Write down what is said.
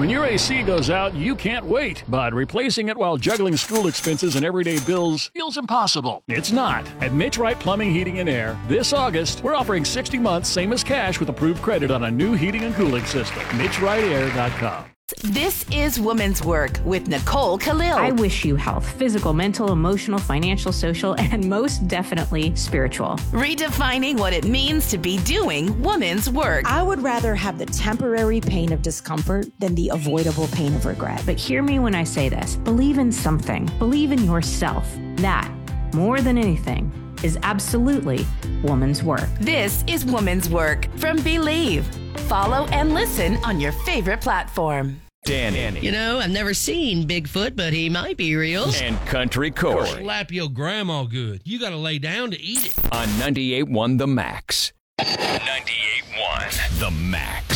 When your AC goes out, you can't wait, but replacing it while juggling school expenses and everyday bills feels impossible. It's not. At Mitch Wright Plumbing, Heating, and Air, this August, we're offering 60 months, same as cash, with approved credit on a new heating and cooling system. MitchWrightAir.com. This is Woman's Work with Nicole Khalil. I wish you health, physical, mental, emotional, financial, social, and most definitely spiritual. Redefining what it means to be doing woman's work. I would rather have the temporary pain of discomfort than the avoidable pain of regret. But hear me when I say this. Believe in something. Believe in yourself. That, more than anything, is absolutely woman's work. This is Woman's Work from Believe. Follow and listen on your favorite platform. Danny. You know, I've never seen Bigfoot, but he might be real. And Country Corey. Slap your grandma good. You got to lay down to eat it. On 98.1 The Max. 98.1 The Max.